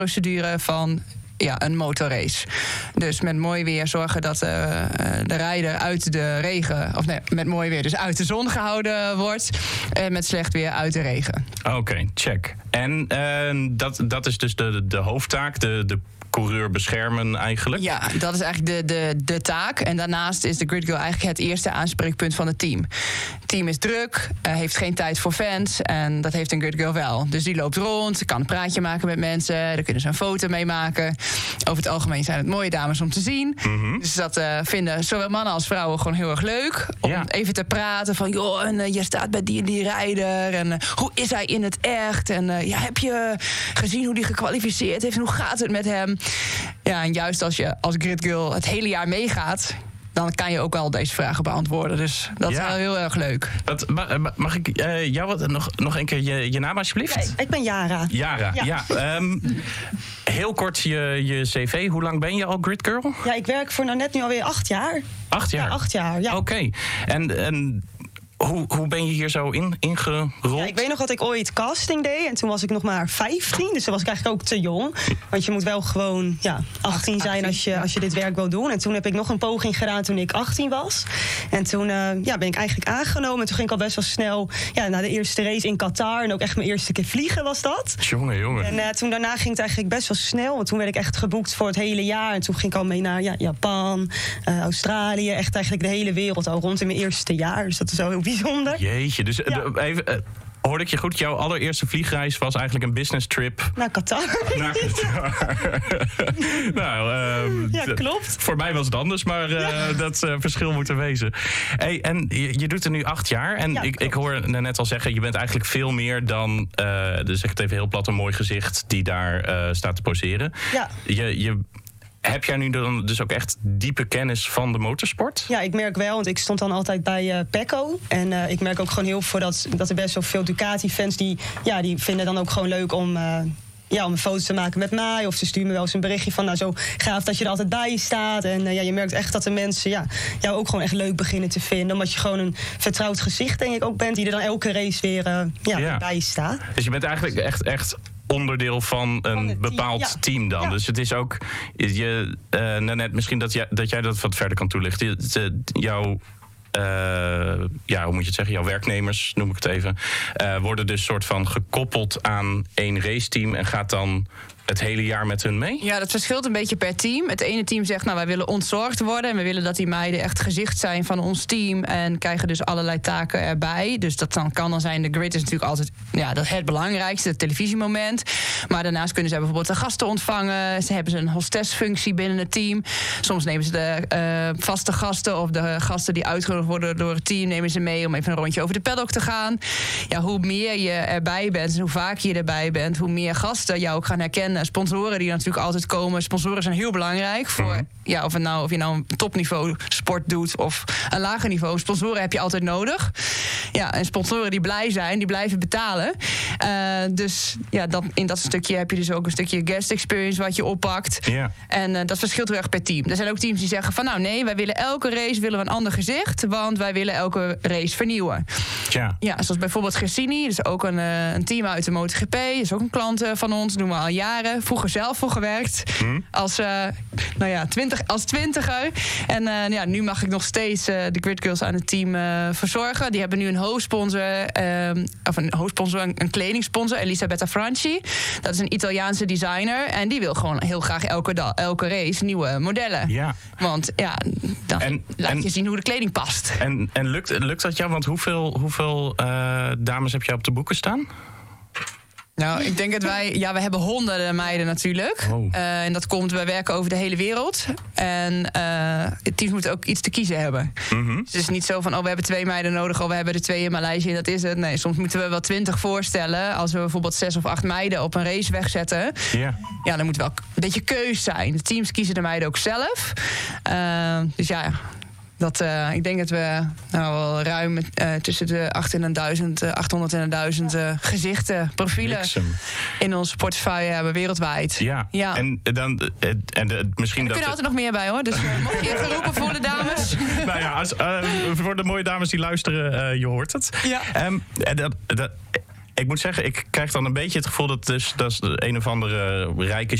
procedure van een motorrace. Dus met mooi weer zorgen dat de rijder uit de regen... met mooi weer dus uit de zon gehouden wordt... en met slecht weer uit de regen. Oké, check. En dat is dus de hoofdtaak, de coureur beschermen eigenlijk? Ja, dat is eigenlijk de taak. En daarnaast is de Grid Girl eigenlijk het eerste aanspreekpunt van het team. Het team is druk, heeft geen tijd voor fans... en dat heeft een Grid Girl wel. Dus die loopt rond, kan een praatje maken met mensen... daar kunnen ze een foto mee maken. Over het algemeen zijn het mooie dames om te zien. Mm-hmm. Dus dat vinden zowel mannen als vrouwen gewoon heel erg leuk. Om even te praten van... joh, en je staat bij die en die rijder... en hoe is hij in het echt? En heb je gezien hoe die gekwalificeerd heeft... en hoe gaat het met hem? Ja, en juist als je als Grid Girl het hele jaar meegaat... dan kan je ook wel deze vragen beantwoorden. Dus dat is wel heel erg leuk. Mag ik jou nog een keer je naam alsjeblieft? Ja, ik ben Yara. Yara, ja. Heel kort je cv. Hoe lang ben je al Grid Girl? Ja, ik werk voor net nu alweer 8 jaar. 8 jaar? Ja, 8 jaar, ja. Oké. En hoe ben je hier zo ingerold? Ja, ik weet nog dat ik ooit casting deed. En toen was ik nog maar 15. Dus toen was ik eigenlijk ook te jong. Want je moet wel gewoon 18 zijn als je dit werk wil doen. En toen heb ik nog een poging gedaan toen ik 18 was. En toen ben ik eigenlijk aangenomen. En toen ging ik al best wel snel naar de eerste race in Qatar. En ook echt mijn eerste keer vliegen was dat. Jongen. En toen daarna ging het eigenlijk best wel snel. Want toen werd ik echt geboekt voor het hele jaar. En toen ging ik al mee naar Japan, Australië. Echt eigenlijk de hele wereld al rond in mijn eerste jaar. Dus dat is wel heel bijzonder. Jeetje, dus even... Hoorde ik je goed? Jouw allereerste vliegreis was eigenlijk een business trip... Naar Qatar. Klopt. Voor mij was het anders, maar dat verschil moet er wezen. Hey, en je doet er nu 8 jaar. En ik hoor net al zeggen, je bent eigenlijk veel meer dan... dus zeg het even heel plat, een mooi gezicht die daar staat te poseren. Ja. Heb jij nu dan dus ook echt diepe kennis van de motorsport? Ja, ik merk wel, want ik stond dan altijd bij Pecco. En ik merk ook gewoon heel veel dat er best wel veel Ducati-fans... die vinden dan ook gewoon leuk om een foto te maken met mij. Of ze sturen me wel eens een berichtje van... zo gaaf dat je er altijd bij staat. En je merkt echt dat de mensen jou ook gewoon echt leuk beginnen te vinden. Omdat je gewoon een vertrouwd gezicht, denk ik, ook bent... die er dan elke race weer bij staat. Dus je bent eigenlijk echt onderdeel van een bepaald team dan. Ja. Dus het is ook... net misschien dat jij dat wat verder kan toelichten. Jouw... hoe moet je het zeggen? Jouw werknemers, noem ik het even... worden dus soort van gekoppeld aan één raceteam... en gaat dan het hele jaar met hun mee? Ja, dat verschilt een beetje per team. Het ene team zegt, wij willen ontzorgd worden... en we willen dat die meiden echt gezicht zijn van ons team... en krijgen dus allerlei taken erbij. Dus dat kan dan zijn, de grid is natuurlijk altijd dat het belangrijkste, het televisiemoment. Maar daarnaast kunnen ze bijvoorbeeld de gasten ontvangen. Ze hebben een hostessfunctie binnen het team. Soms nemen ze de vaste gasten... of de gasten die uitgenodigd worden door het team... nemen ze mee om even een rondje over de paddock te gaan. Ja, hoe meer je erbij bent en hoe vaker je erbij bent... hoe meer gasten jou ook gaan herkennen. Sponsoren die natuurlijk altijd komen. Sponsoren zijn heel belangrijk voor of je nou een topniveau sport doet of een lager niveau. Sponsoren heb je altijd nodig. Ja, en sponsoren die blij zijn, die blijven betalen. Dus in dat stukje heb je dus ook een stukje guest experience wat je oppakt. Ja. En dat verschilt heel erg per team. Er zijn ook teams die zeggen van wij willen elke race een ander gezicht, want wij willen elke race vernieuwen. Ja, zoals bijvoorbeeld Gresini, dat is ook een team uit de MotoGP, dat is ook een klant van ons, doen we al jaren. Vroeger zelf voor gewerkt. Als twintiger. En nu mag ik nog steeds de Grid Girls aan het team verzorgen. Die hebben nu een hoofdsponsor, een kledingsponsor, Elisabetta Franchi. Dat is een Italiaanse designer. En die wil gewoon heel graag elke race nieuwe modellen. Ja. Want dan laat je zien hoe de kleding past. En lukt dat jou? Want hoeveel dames heb jij op de boeken staan? Nou, ik denk dat we hebben honderden meiden natuurlijk. En dat komt, wij werken over de hele wereld. En teams moeten ook iets te kiezen hebben. Mm-hmm. Dus het is niet zo van, we hebben 2 meiden nodig... we hebben er 2 in Maleisië en dat is het. Nee, soms moeten we wel 20 voorstellen. Als we bijvoorbeeld 6 of 8 meiden op een race wegzetten... dan moet wel een beetje keus zijn. De teams kiezen de meiden ook zelf. Ik denk dat we wel ruim tussen de 800 en 1000 gezichten, profielen in onze portefeuille hebben wereldwijd. Ja. En misschien er kunnen altijd nog meer bij hoor. Dus mocht je geroepen voor de dames. Voor de mooie dames die luisteren, je hoort het. Ja. ik moet zeggen, ik krijg dan een beetje het gevoel dat is een of andere rijke